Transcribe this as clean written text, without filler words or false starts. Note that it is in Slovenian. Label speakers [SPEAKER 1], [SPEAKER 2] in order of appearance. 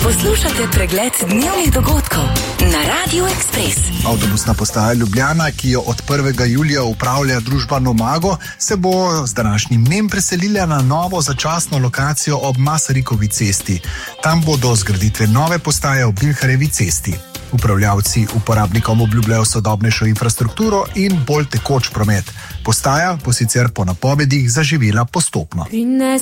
[SPEAKER 1] Poslušate pregled dnevnih dogodkov na Radio Ekspres.
[SPEAKER 2] Avtobusna postaja Ljubljana, ki jo od 1. julija upravlja družba Nomago, se bo z današnjim dnem preselila na novo začasno lokacijo ob Masarikovi cesti. Tam bo do zgraditve nove postaje ob Vilharjevi cesti. Upravljavci uporabnikom obljubljajo sodobnejšo infrastrukturo in bolj tekoč promet. Postaja bo sicer po napovedih zaživela postopno.